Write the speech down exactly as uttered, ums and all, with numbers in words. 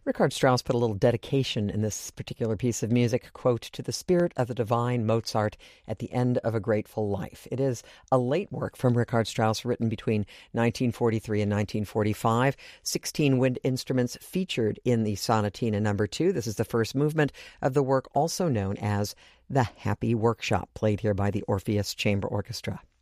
Richard Strauss put a little dedication in this particular piece of music, quote, "to the spirit of the divine Mozart at the end of a grateful life." It is a late work from Richard Strauss, written between nineteen forty-three and nineteen forty-five. Sixteen wind instruments featured in the Sonatina number two. This is the first movement of the work, also known as the Happy Workshop, played here by the Orpheus Chamber Orchestra.